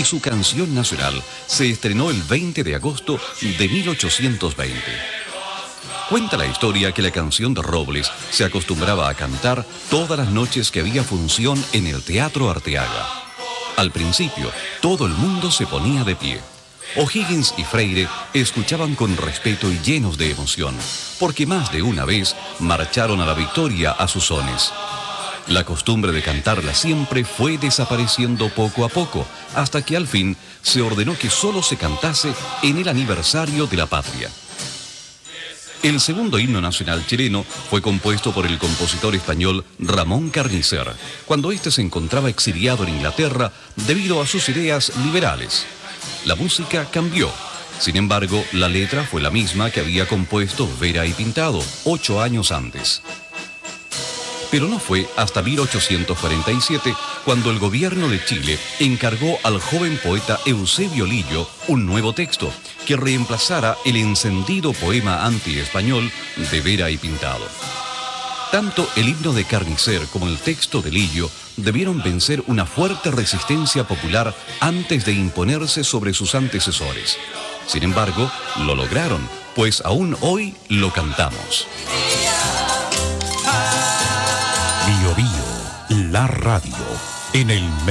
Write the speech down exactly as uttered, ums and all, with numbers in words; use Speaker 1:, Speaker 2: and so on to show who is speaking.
Speaker 1: y su canción nacional se estrenó el veinte de agosto de mil ochocientos veinte. Cuenta la historia que la canción de Robles se acostumbraba a cantar todas las noches que había función en el Teatro Arteaga. Al principio, todo el mundo se ponía de pie. O'Higgins y Freire escuchaban con respeto y llenos de emoción, porque más de una vez marcharon a la victoria a sus sones. La costumbre de cantarla siempre fue desapareciendo poco a poco, hasta que al fin se ordenó que solo se cantase en el aniversario de la patria. El segundo himno nacional chileno fue compuesto por el compositor español Ramón Carnicer, cuando éste se encontraba exiliado en Inglaterra debido a sus ideas liberales. La música cambió. Sin embargo, la letra fue la misma que había compuesto Vera y Pintado ocho años antes. Pero no fue hasta mil ochocientos cuarenta y siete cuando el gobierno de Chile encargó al joven poeta Eusebio Lillo un nuevo texto que reemplazara el encendido poema anti-español de Vera y Pintado. Tanto el himno de Carnicer como el texto de Lillo debieron vencer una fuerte resistencia popular antes de imponerse sobre sus antecesores. Sin embargo, lo lograron, pues aún hoy lo cantamos.
Speaker 2: Bio Bio, la radio en el